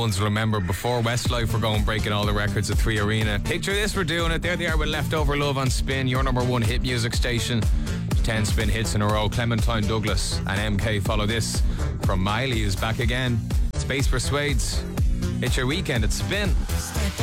ones will remember before Westlife were going breaking all the records at 3 Arena. Picture this, we're doing it. There they are with Leftover Love on Spin, your number one hit music station. 10 Spin hits in a row. Clementine Douglas and MK follow this. From Miley is back again. Space Persuades. It's your weekend at Spin.